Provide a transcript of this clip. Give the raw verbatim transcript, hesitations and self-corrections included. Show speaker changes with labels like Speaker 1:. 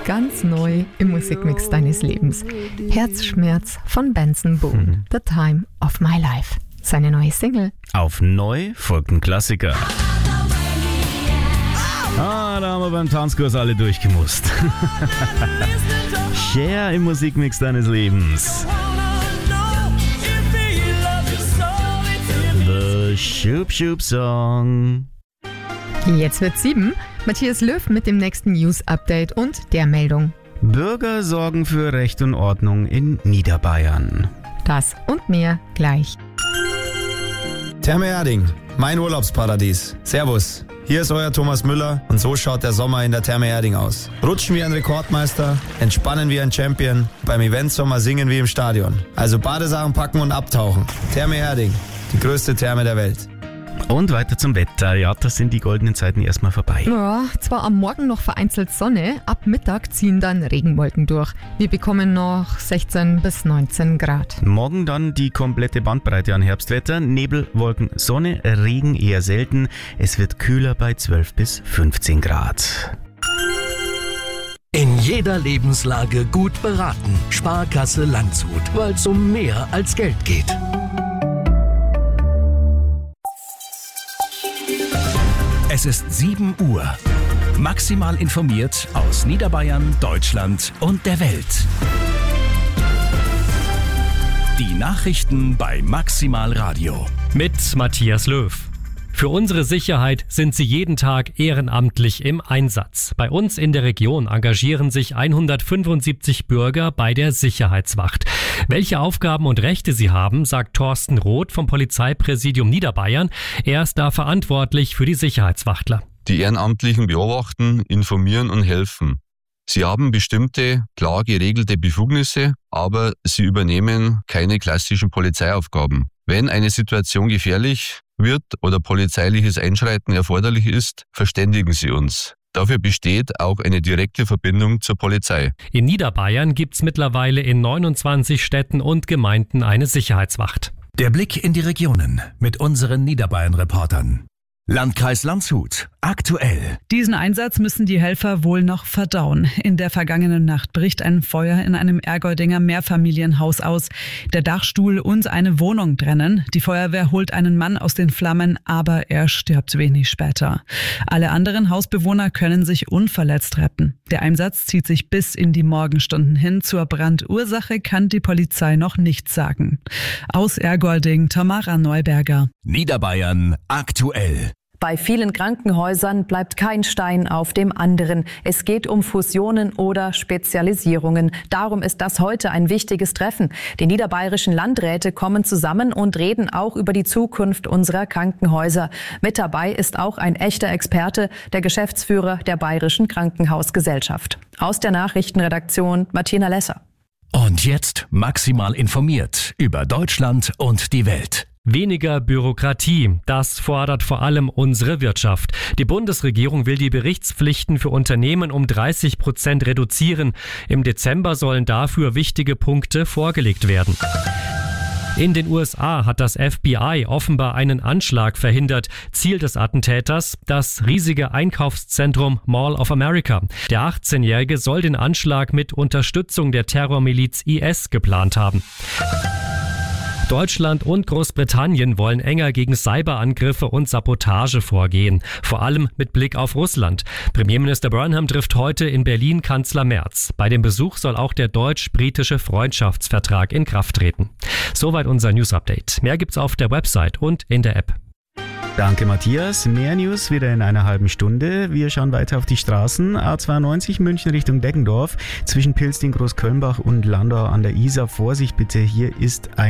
Speaker 1: Ganz neu im Musikmix deines Lebens. Herzschmerz von Benson Boone. Mhm. The Time of My Life. Seine neue Single.
Speaker 2: Auf neu folgt ein Klassiker. Ah, da haben wir beim Tanzkurs alle durchgemusst. Cher im Musikmix deines Lebens. The Shoop Shoop Song.
Speaker 1: Jetzt wird sieben. Matthias Löw mit dem nächsten News-Update und der Meldung.
Speaker 2: Bürger sorgen für Recht und Ordnung in Niederbayern.
Speaker 1: Das und mehr gleich.
Speaker 3: Therme Erding, mein Urlaubsparadies. Servus, hier ist euer Thomas Müller und so schaut der Sommer in der Therme Erding aus. Rutschen wie ein Rekordmeister, entspannen wie ein Champion, beim Eventsommer singen wie im Stadion. Also Badesachen packen und abtauchen. Therme Erding, die größte Therme der Welt.
Speaker 2: Und weiter zum Wetter. Ja, da sind die goldenen Zeiten erstmal vorbei.
Speaker 1: Ja, zwar am Morgen noch vereinzelt Sonne, ab Mittag ziehen dann Regenwolken durch. Wir bekommen noch sechzehn bis neunzehn Grad.
Speaker 2: Morgen dann die komplette Bandbreite an Herbstwetter. Nebel, Wolken, Sonne, Regen eher selten. Es wird kühler bei zwölf bis fünfzehn Grad.
Speaker 4: In jeder Lebenslage gut beraten. Sparkasse Landshut, weil es um mehr als Geld geht. Es ist sieben Uhr. Maximal informiert aus Niederbayern, Deutschland und der Welt. Die Nachrichten bei Maximal Radio.
Speaker 5: Mit Matthias Löw. Für unsere Sicherheit sind sie jeden Tag ehrenamtlich im Einsatz. Bei uns in der Region engagieren sich hundertfünfundsiebzig Bürger bei der Sicherheitswacht. Welche Aufgaben und Rechte sie haben, sagt Thorsten Roth vom Polizeipräsidium Niederbayern. Er ist da verantwortlich für die Sicherheitswachtler.
Speaker 6: Die Ehrenamtlichen beobachten, informieren und helfen. Sie haben bestimmte, klar geregelte Befugnisse, aber sie übernehmen keine klassischen Polizeiaufgaben. Wenn eine Situation gefährlich wird oder polizeiliches Einschreiten erforderlich ist, verständigen Sie uns. Dafür besteht auch eine direkte Verbindung zur Polizei.
Speaker 5: In Niederbayern gibt es mittlerweile in neunundzwanzig Städten und Gemeinden eine Sicherheitswacht.
Speaker 4: Der Blick in die Regionen mit unseren Niederbayern-Reportern. Landkreis Landshut. Aktuell.
Speaker 7: Diesen Einsatz müssen die Helfer wohl noch verdauen. In der vergangenen Nacht bricht ein Feuer in einem Ergoldinger Mehrfamilienhaus aus. Der Dachstuhl und eine Wohnung brennen. Die Feuerwehr holt einen Mann aus den Flammen, aber er stirbt wenig später. Alle anderen Hausbewohner können sich unverletzt retten. Der Einsatz zieht sich bis in die Morgenstunden hin. Zur Brandursache kann die Polizei noch nichts sagen. Aus Ergolding, Tamara Neuberger.
Speaker 4: Niederbayern aktuell.
Speaker 8: Bei vielen Krankenhäusern bleibt kein Stein auf dem anderen. Es geht um Fusionen oder Spezialisierungen. Darum ist das heute ein wichtiges Treffen. Die niederbayerischen Landräte kommen zusammen und reden auch über die Zukunft unserer Krankenhäuser. Mit dabei ist auch ein echter Experte, der Geschäftsführer der Bayerischen Krankenhausgesellschaft. Aus der Nachrichtenredaktion Martina Lesser.
Speaker 4: Und jetzt maximal informiert über Deutschland und die Welt.
Speaker 5: Weniger Bürokratie, das fordert vor allem unsere Wirtschaft. Die Bundesregierung will die Berichtspflichten für Unternehmen um dreißig Prozent reduzieren. Im Dezember sollen dafür wichtige Punkte vorgelegt werden. In den U S A hat das F B I offenbar einen Anschlag verhindert. Ziel des Attentäters, das riesige Einkaufszentrum Mall of America. Der achtzehnjährige soll den Anschlag mit Unterstützung der Terrormiliz I S geplant haben. Deutschland und Großbritannien wollen enger gegen Cyberangriffe und Sabotage vorgehen, vor allem mit Blick auf Russland. Premierminister Burnham trifft heute in Berlin Kanzler Merz. Bei dem Besuch soll auch der deutsch-britische Freundschaftsvertrag in Kraft treten. Soweit unser News-Update. Mehr gibt's auf der Website und in der App.
Speaker 2: Danke Matthias. Mehr News wieder in einer halben Stunde. Wir schauen weiter auf die Straßen. A zweiundneunzig München Richtung Deggendorf. Zwischen Pilsting, Großkölnbach und Landau an der Isar. Vorsicht bitte, hier ist ein